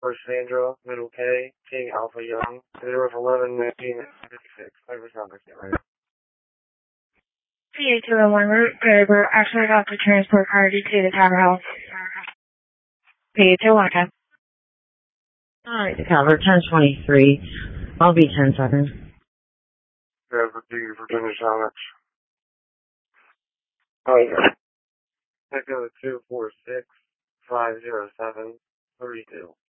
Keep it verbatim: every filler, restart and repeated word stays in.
for Sandra, middle K, King Alpha Young, zero eleven nineteen fifty-six. Over sound get right. P A two oh one Route, Graber, actually got the transport party to the Tower House. P A two oh one, okay. Alright, Calvert, ten twenty-three. I'll be ten seconds. Graber, do you Virginia Sonics? Oh, yeah. Echo two four six five zero seven three two.